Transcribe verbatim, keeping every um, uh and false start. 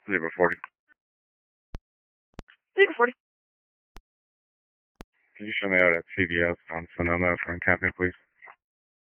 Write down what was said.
Zebra forty. Zebra forty. Can you show me out at C V S on Sonoma for encampment, please?